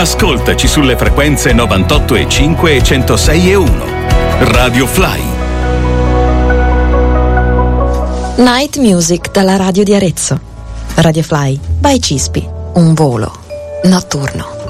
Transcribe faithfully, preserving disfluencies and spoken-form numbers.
Ascoltaci sulle frequenze novantotto e cinque e centosei e uno. Radio Fly. Night Music dalla radio di Arezzo. Radio Fly by Cispi. Un volo notturno.